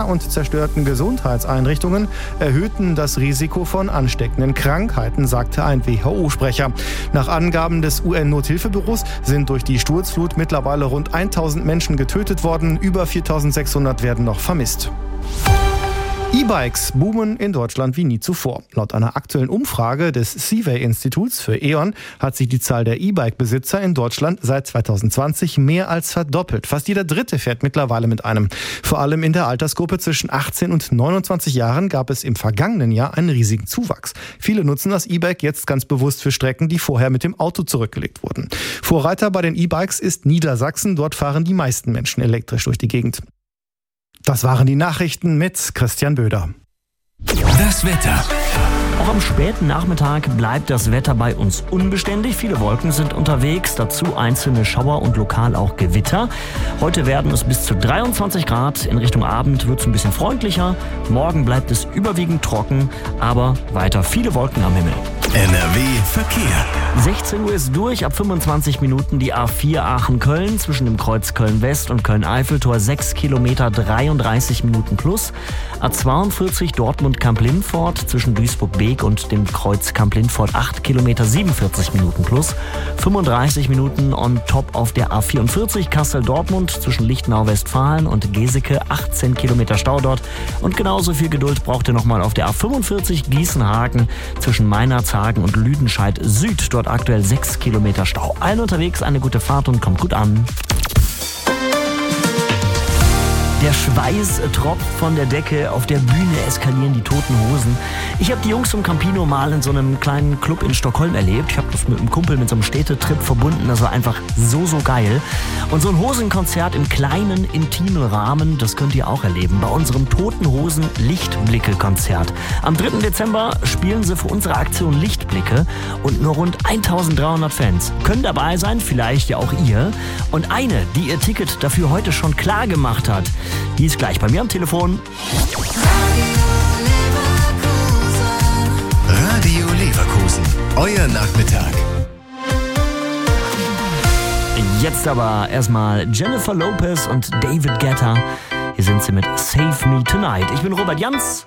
und zerstörten Gesundheitseinrichtungen erhöhten das Risiko von ansteckenden Krankheiten, sagte ein WHO-Sprecher. Nach Angaben des UN-Nothilfebüros sind durch die Sturzflut mittlerweile rund 1000 Menschen getötet worden, über 4600 werden noch vermisst. E-Bikes boomen in Deutschland wie nie zuvor. Laut einer aktuellen Umfrage des Seaway-Instituts für E.ON hat sich die Zahl der E-Bike-Besitzer in Deutschland seit 2020 mehr als verdoppelt. Fast jeder Dritte fährt mittlerweile mit einem. Vor allem in der Altersgruppe zwischen 18 und 29 Jahren gab es im vergangenen Jahr einen riesigen Zuwachs. Viele nutzen das E-Bike jetzt ganz bewusst für Strecken, die vorher mit dem Auto zurückgelegt wurden. Vorreiter bei den E-Bikes ist Niedersachsen. Dort fahren die meisten Menschen elektrisch durch die Gegend. Das waren die Nachrichten mit Christian Böder. Das Wetter. Auch am späten Nachmittag bleibt das Wetter bei uns unbeständig. Viele Wolken sind unterwegs, dazu einzelne Schauer und lokal auch Gewitter. Heute werden es bis zu 23 Grad. In Richtung Abend wird es ein bisschen freundlicher. Morgen bleibt es überwiegend trocken, aber weiter viele Wolken am Himmel. NRW Verkehr. 16 Uhr ist durch, ab 25 Minuten die A4 Aachen-Köln zwischen dem Kreuz Köln-West und Köln-Eiffeltor 6 Kilometer 33 Minuten plus. A42 Dortmund-Kamp-Lindfort zwischen Duisburg-Beek und dem Kreuz Kamp-Lindfort 8 Kilometer 47 Minuten plus. 35 Minuten on top auf der A44 Kassel-Dortmund zwischen Lichtenau-Westfalen und Geseke 18 Kilometer Stau dort. Und genauso viel Geduld braucht ihr nochmal auf der A45 Gießen-Hagen zwischen Meinerzhagen und Lüdenscheid Süd. Dort aktuell 6 Kilometer Stau. Allen unterwegs eine gute Fahrt und kommt gut an. Der Schweiß tropft von der Decke, auf der Bühne eskalieren die Toten Hosen. Ich habe die Jungs vom Campino mal in so einem kleinen Club in Stockholm erlebt. Ich habe das mit einem Kumpel mit so einem Städtetrip verbunden. Das war einfach so geil. Und so ein Hosenkonzert im kleinen, intimen Rahmen, das könnt ihr auch erleben bei unserem Toten Hosen Lichtblicke-Konzert. Am 3. Dezember spielen sie für unsere Aktion Lichtblicke und nur rund 1300 Fans können dabei sein, vielleicht ja auch ihr. Und eine, die ihr Ticket dafür heute schon klar gemacht hat, die ist gleich bei mir am Telefon. Radio Leverkusen, euer Nachmittag. Jetzt aber erstmal Jennifer Lopez und David Guetta. Hier sind sie mit Save Me Tonight. Ich bin Robert Jans